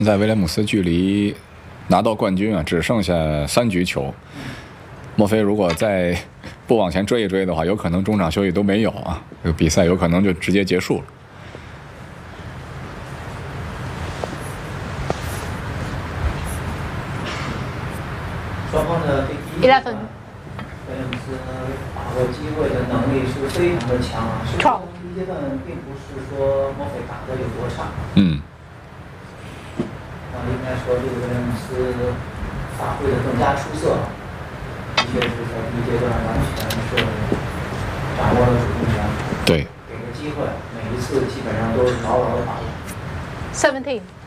在威廉姆斯距离拿到冠军啊，只剩下3局球。莫非如果再不往前追一追的话，有可能中场休息都没有啊，这个比赛有可能就直接结束了。 双方的对第一威廉姆斯把握机会的能力是非常的强啊。实际上第一阶段并不是说莫菲打得有多差。应该说这个威廉姆斯发挥的更加出色，的确是在第一阶段完全是掌握了主动权， 对， 给个机会，每一次基本上都是牢牢的把握。 17